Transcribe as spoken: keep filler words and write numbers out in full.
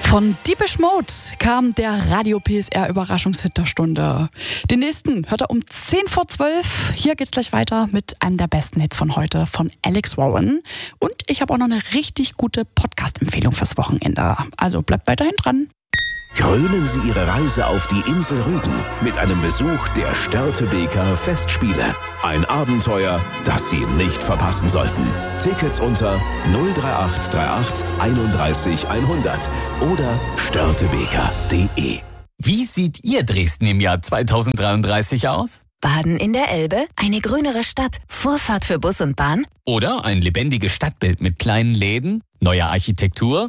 Von Deepish Mode kam der Radio P S R Überraschungshit der Stunde. Den nächsten hört er um zehn vor zwölf. Hier geht's gleich weiter mit einem der besten Hits von heute von Alex Warren. Und ich habe auch noch eine richtig gute Podcast-Empfehlung fürs Wochenende. Also bleibt weiterhin dran. Krönen Sie Ihre Reise auf die Insel Rügen mit einem Besuch der Störtebeker Festspiele. Ein Abenteuer, das Sie nicht verpassen sollten. Tickets unter null drei acht drei acht einunddreißig hundert oder störtebeker punkt de. Wie sieht Ihr Dresden im Jahr zweitausenddreiunddreißig aus? Baden in der Elbe, eine grünere Stadt, Vorfahrt für Bus und Bahn? Oder ein lebendiges Stadtbild mit kleinen Läden, neuer Architektur